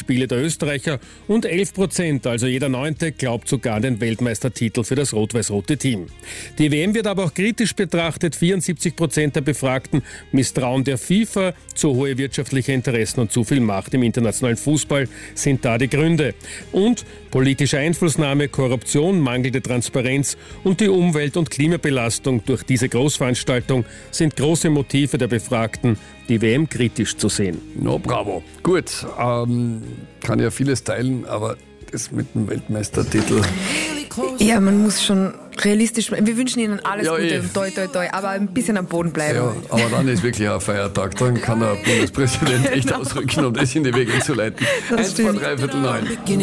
Spiele der Österreicher und 11%, also jeder 9., glaubt sogar an den Weltmeistertitel für das rot-weiß-rote Team. Die WM wird aber auch kritisch betrachtet. 74% der Befragten misstrauen der FIFA. Zu hohe wirtschaftliche Interessen und zu viel Macht im internationalen Fußball sind da die Gründe. Und politische Einflussnahme, Korruption, mangelnde Transparenz und die Umwelt- und Klimabelastung durch diese Großveranstaltung sind große Motive der Befragten, die WM kritisch zu sehen. No, bravo. Gut, kann ja vieles teilen, aber das mit dem Weltmeistertitel... Ja, man muss schon realistisch bleiben. Wir wünschen Ihnen alles Ja, Gute, toi, toi, toi, aber ein bisschen am Boden bleiben. Ja, aber dann ist wirklich ein Feiertag. Dann kann der Bundespräsident echt ausrücken, um das in die Wege zu leiten. 1 vor 3/9.